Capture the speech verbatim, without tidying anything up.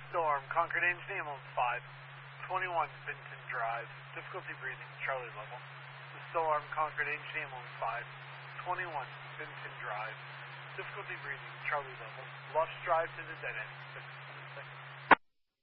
Storm, Concord Agency, ambulance five twenty-one, Vinton Drive. Difficulty breathing, Charlie level. The Storm, Concord Agency, ambulance five twenty-one, Vinton Drive. Difficulty breathing, Charlie level. Left drive to the dead end.